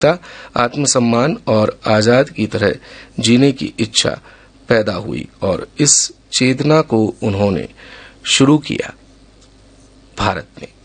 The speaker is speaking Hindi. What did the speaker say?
आत्मसम्मान और आजाद की तरह जीने की इच्छा पैदा हुई और इस चेतना को उन्होंने शुरू किया भारत में।